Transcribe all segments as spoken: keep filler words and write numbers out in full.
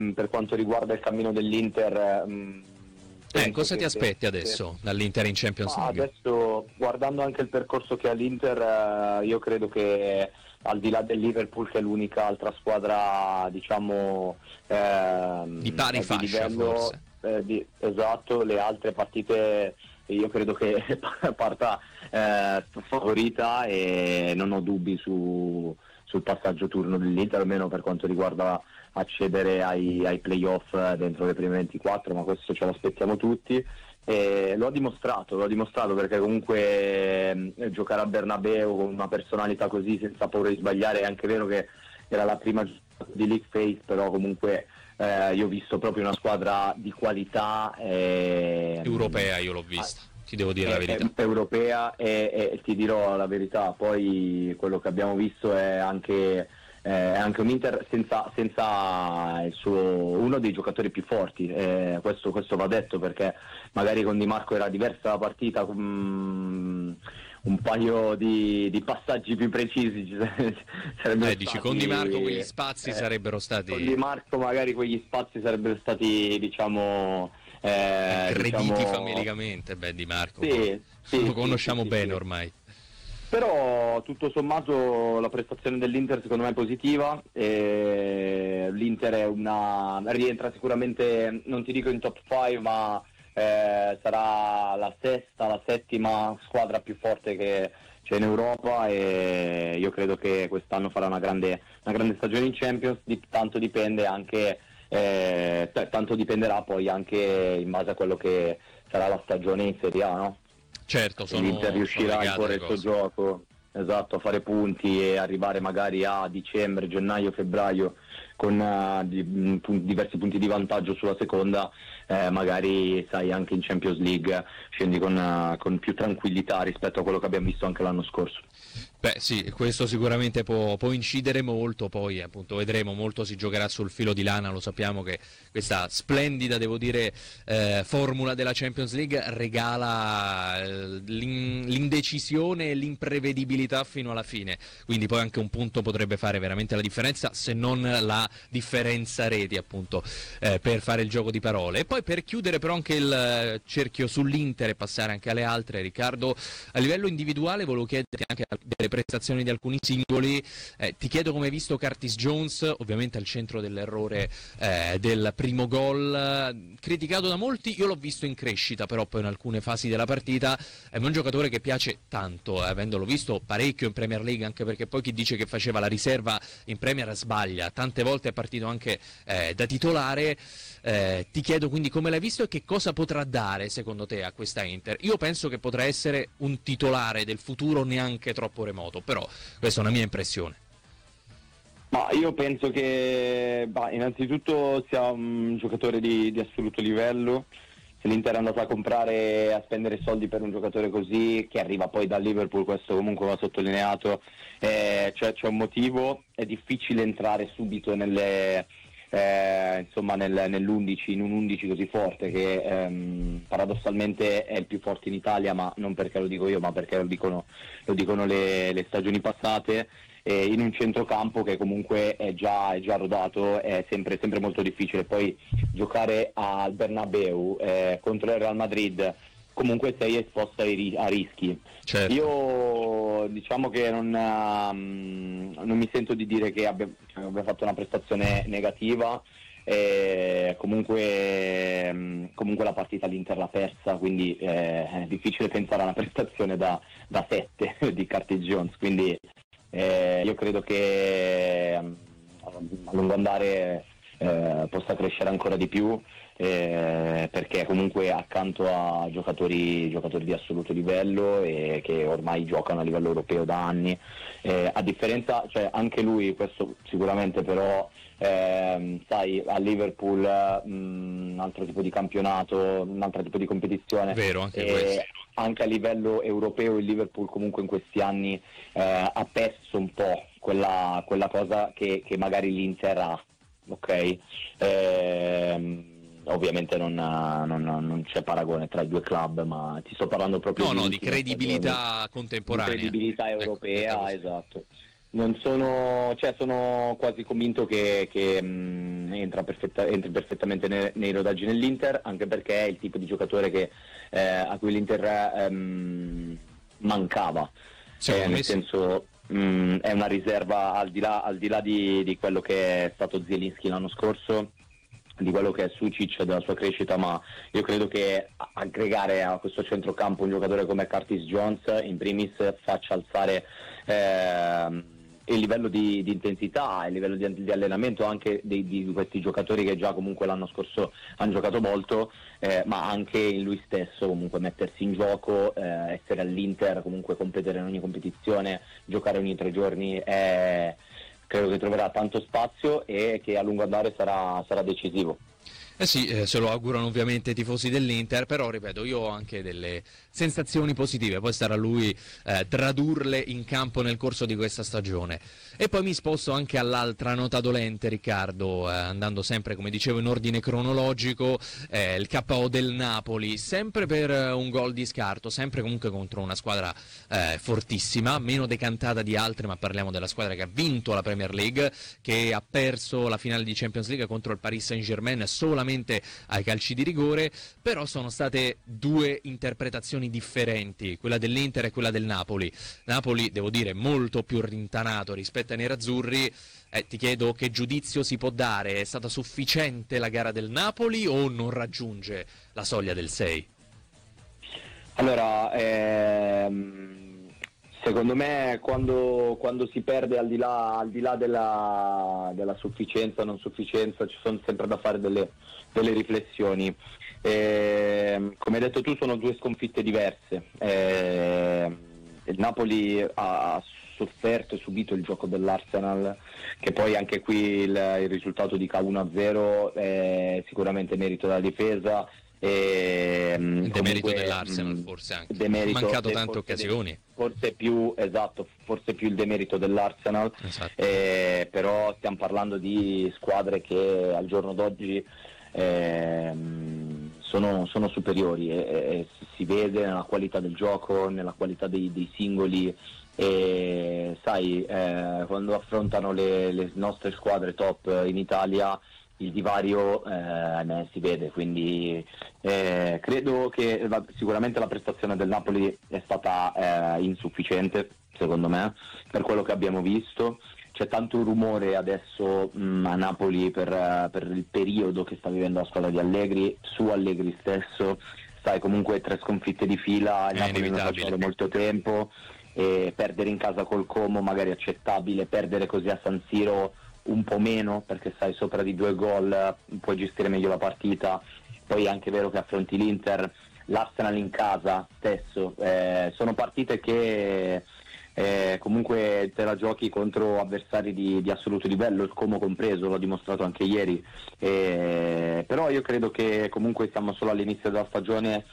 per quanto riguarda il cammino dell'Inter, mh, eh, cosa ti aspetti se, adesso se... dall'Inter in Champions League? Adesso, guardando anche il percorso che ha l'Inter, io credo che al di là del Liverpool, che è l'unica altra squadra, diciamo, ehm, di pari di fascia livello, forse. Eh, di, esatto, le altre partite io credo che parta eh, favorita, e non ho dubbi su, sul passaggio turno dell'Inter, almeno per quanto riguarda accedere ai, ai playoff dentro le prime ventiquattro, ma questo ce lo aspettiamo tutti. E lo ha dimostrato, lo ha dimostrato perché comunque eh, giocare a Bernabeu con una personalità così, senza paura di sbagliare. È anche vero che era la prima giornata di League Phase, però comunque eh, io ho visto proprio una squadra di qualità eh, europea, io l'ho vista, ah, ti devo dire eh, la verità, eh, europea e, e ti dirò la verità, poi quello che abbiamo visto è anche è eh, anche un Inter senza, senza il suo, uno dei giocatori più forti, eh, questo, questo va detto, perché magari con Di Marco era diversa la partita, um, un paio di, di passaggi più precisi sarebbero eh, dici, stati, con Di Marco quegli spazi eh, sarebbero stati, con Di Marco magari quegli spazi sarebbero stati, diciamo, eh, aggrediti diciamo... famelicamente. Beh, Di Marco sì, sì, lo conosciamo sì, bene sì, ormai. Però tutto sommato la prestazione dell'Inter secondo me è positiva, e l'Inter è una, rientra sicuramente, non ti dico in top cinque, ma eh, sarà la sesta, la settima squadra più forte che c'è in Europa, e io credo che quest'anno farà una grande, una grande stagione in Champions. Di, tanto dipende anche, eh, t- tanto dipenderà poi anche in base a quello che sarà la stagione in Serie A, no? Certo, sono, l'Inter riuscirà a imporre il suo gioco, esatto, a fare punti e arrivare magari a dicembre, gennaio, febbraio con uh, di, mh, diversi punti di vantaggio sulla seconda, eh, magari sai anche in Champions League scendi con, uh, con più tranquillità rispetto a quello che abbiamo visto anche l'anno scorso. Beh sì, questo sicuramente può, può incidere molto, poi appunto vedremo, molto si giocherà sul filo di lana, lo sappiamo che questa splendida, devo dire, eh, formula della Champions League regala eh, l'in- l'indecisione e l'imprevedibilità fino alla fine, quindi poi anche un punto potrebbe fare veramente la differenza, se non la differenza reti appunto, eh, per fare il gioco di parole. E poi per chiudere però anche il cerchio sull'Inter e passare anche alle altre, Riccardo, a livello individuale volevo chiederti anche delle prestazioni di alcuni singoli, eh, ti chiedo come hai visto Curtis Jones, ovviamente al centro dell'errore eh, del primo gol, criticato da molti, io l'ho visto in crescita però poi in alcune fasi della partita, è un giocatore che piace tanto, eh, avendolo visto parecchio in Premier League, anche perché poi chi dice che faceva la riserva in Premier sbaglia, tante volte è partito anche eh, da titolare. Eh, ti chiedo quindi come l'hai visto e che cosa potrà dare secondo te a questa Inter. Io penso che potrà essere un titolare del futuro neanche troppo remoto, però questa è una mia impressione. Ma io penso che bah, innanzitutto sia un giocatore di, di assoluto livello. Se l'Inter è andata a comprare, a spendere soldi per un giocatore così, che arriva poi dal Liverpool, questo comunque va sottolineato, eh, cioè, c'è un motivo. È difficile entrare subito nelle... Eh, insomma nel, nell'undici, in un undici così forte, che ehm, paradossalmente è il più forte in Italia, ma non perché lo dico io, ma perché lo dicono, lo dicono le, le stagioni passate, eh, in un centrocampo che comunque è già, è già rodato, è sempre, sempre molto difficile. Poi giocare al Bernabeu eh, contro il Real Madrid, comunque sei esposto ai ri- a rischi. Certo. Io diciamo che non, um, non mi sento di dire che abbia, abbia fatto una prestazione negativa, e comunque, um, comunque la partita l'Inter l'ha persa, quindi eh, è difficile pensare a una prestazione da, da sette di Curtis Jones, quindi eh, io credo che um, a lungo andare eh, possa crescere ancora di più, eh, perché comunque accanto a giocatori, giocatori di assoluto livello e che ormai giocano a livello europeo da anni, eh, a differenza, cioè anche lui, questo sicuramente, però ehm, sai, a Liverpool mh, un altro tipo di campionato, un altro tipo di competizione. Vero, anche eh, questo. Anche a livello europeo il Liverpool comunque in questi anni eh, ha perso un po' quella, quella cosa che, che magari l'Inter ha, ok? Ehm, ovviamente non, non, non c'è paragone tra i due club, ma ti sto parlando proprio no, di, no, di credibilità contemporanea. Di credibilità europea, ecco, esatto. Non sono, cioè sono quasi convinto che, che mh, entra perfetta, entri perfettamente nei, nei rodaggi nell'Inter, anche perché è il tipo di giocatore che, eh, a cui l'Inter ehm, mancava, eh, nel Sì. senso mh, è una riserva al di là, al di là di, di quello che è stato Zielinski l'anno scorso, di quello che è Sucic, della sua crescita, ma io credo che aggregare a questo centrocampo un giocatore come Curtis Jones in primis faccia alzare ehm, il livello di, di intensità, il livello di, di allenamento anche di, di questi giocatori che già comunque l'anno scorso hanno giocato molto, eh, ma anche in lui stesso comunque mettersi in gioco, eh, essere all'Inter, comunque competere in ogni competizione, giocare ogni tre giorni è... credo che troverà tanto spazio e che a lungo andare sarà, sarà decisivo. Eh sì, eh, se lo augurano ovviamente i tifosi dell'Inter, però ripeto, io ho anche delle sensazioni positive, poi sarà lui eh, tradurle in campo nel corso di questa stagione. E poi mi sposto anche all'altra nota dolente, Riccardo, eh, andando sempre, come dicevo, in ordine cronologico, eh, il K O del Napoli, sempre per eh, un gol di scarto, sempre comunque contro una squadra eh, fortissima, meno decantata di altre, ma parliamo della squadra che ha vinto la Premier League, che ha perso la finale di Champions League contro il Paris Saint-Germain solamente ai calci di rigore, però sono state due interpretazioni differenti, quella dell'Inter e quella del Napoli. Napoli, devo dire, molto più rintanato rispetto ai nerazzurri. Eh, ti chiedo che giudizio si può dare, è stata sufficiente la gara del Napoli o non raggiunge la soglia del sei? Allora, ehm... secondo me quando, quando si perde al di là, al di là della, della sufficienza o non sufficienza ci sono sempre da fare delle, delle riflessioni. E, come hai detto tu, sono due sconfitte diverse. E, il Napoli ha sofferto e subito il gioco dell'Arsenal, che poi anche qui il, il risultato di uno a zero è sicuramente merito della difesa. E, il demerito comunque, dell'Arsenal forse anche, demerito, ha mancato de, tante occasioni. Forse più, esatto, forse più il demerito dell'Arsenal, Esatto. eh, però stiamo parlando di squadre che al giorno d'oggi eh, sono, sono superiori e, e si vede nella qualità del gioco, nella qualità dei, dei singoli. E sai, eh, quando affrontano le, le nostre squadre top in Italia il divario eh, si vede, quindi eh, credo che la, sicuramente la prestazione del Napoli è stata eh, insufficiente, secondo me, per quello che abbiamo visto. C'è tanto rumore adesso mh, a Napoli per, per il periodo che sta vivendo la squadra di Allegri, su Allegri stesso, sai, comunque tre sconfitte di fila, il Napoli non faceva da molto tempo, e perdere in casa col Como magari accettabile, perdere così a San Siro un po' meno, perché sai, sopra di due gol puoi gestire meglio la partita. Poi è anche vero che affronti l'Inter, l'Arsenal in casa stesso, eh, sono partite che eh, comunque te la giochi contro avversari di, di assoluto livello, il Como compreso, l'ho dimostrato anche ieri, eh, però io credo che comunque siamo solo all'inizio della stagione.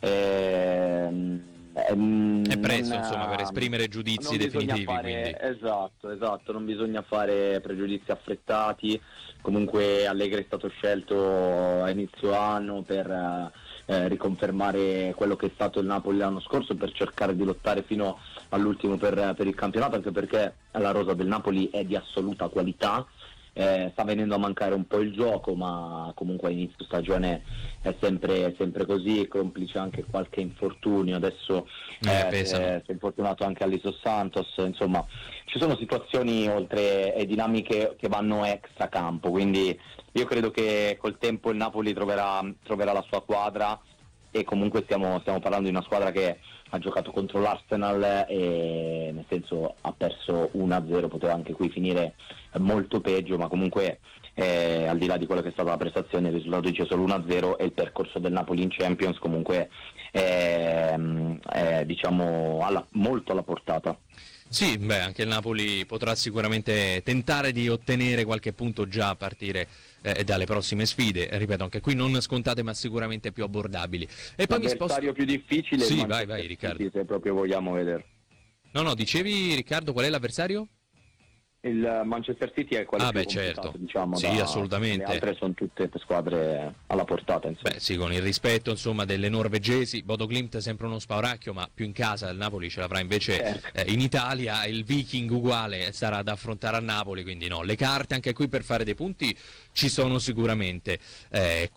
eh, È presto, non, insomma, per esprimere giudizi definitivi. Fare, quindi. Esatto, esatto, non bisogna fare pregiudizi affrettati. Comunque Allegri è stato scelto a inizio anno per eh, riconfermare quello che è stato il Napoli l'anno scorso, per cercare di lottare fino all'ultimo per, per il campionato, anche perché la rosa del Napoli è di assoluta qualità. Eh, sta venendo a mancare un po' il gioco, ma comunque a inizio stagione è sempre, sempre così, complice anche qualche infortunio. Adesso eh, eh, si è infortunato anche Aliso Santos, insomma ci sono situazioni oltre e dinamiche che vanno extra campo, quindi io credo che col tempo il Napoli troverà, troverà la sua quadra, e comunque stiamo, stiamo parlando di una squadra che ha giocato contro l'Arsenal e nel senso ha perso uno a zero, poteva anche qui finire molto peggio, ma comunque eh, al di là di quello che è stata la prestazione, il risultato dice solo uno a zero, e il percorso del Napoli in Champions comunque è, è diciamo alla, molto alla portata. Sì, beh, anche il Napoli potrà sicuramente tentare di ottenere qualche punto già a partire eh, dalle prossime sfide, ripeto, anche qui non scontate ma sicuramente più abbordabili. E poi mi sposto... più difficile, sì, vai, vai, Riccardo. Se proprio vogliamo vedere. No, no, dicevi, Riccardo, qual è l'avversario? il Manchester City è quello ah, più beh, complicato, certo. diciamo, Sì, da, assolutamente. le altre sono tutte squadre alla portata, insomma. Beh, sì, con il rispetto insomma delle norvegesi, Bodo Glimt è sempre uno spauracchio, ma più in casa il Napoli ce l'avrà invece Certo. eh, in Italia, il Viking uguale sarà da affrontare a Napoli, quindi no, le carte anche qui per fare dei punti ci sono sicuramente. Eh,